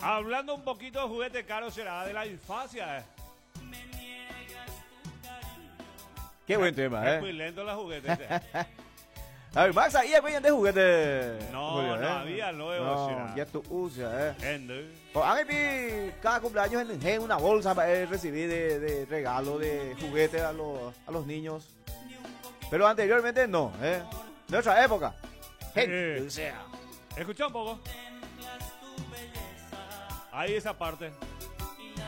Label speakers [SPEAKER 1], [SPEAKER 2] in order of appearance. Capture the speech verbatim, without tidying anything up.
[SPEAKER 1] Hablando un poquito de juguete caro, será de la infancia. Eh.
[SPEAKER 2] Qué buen tema,
[SPEAKER 1] Es
[SPEAKER 2] ¿eh?
[SPEAKER 1] muy lento la juguete.
[SPEAKER 2] A ver, Max, ahí hay de juguete.
[SPEAKER 1] No,
[SPEAKER 2] Julio,
[SPEAKER 1] no
[SPEAKER 2] ¿eh?
[SPEAKER 1] había nuevo.
[SPEAKER 2] No,
[SPEAKER 1] será.
[SPEAKER 2] ya tú usas, ¿eh?
[SPEAKER 1] Ende.
[SPEAKER 2] Pues, a mí, cada cumpleaños en, en una bolsa eh, recibí de, de regalo, de juguete a los, a los niños. Pero anteriormente no, ¿eh? Nuestra época. Gente,
[SPEAKER 1] Eh.
[SPEAKER 2] o sea.
[SPEAKER 1] Escucha un poco. Ahí esa parte.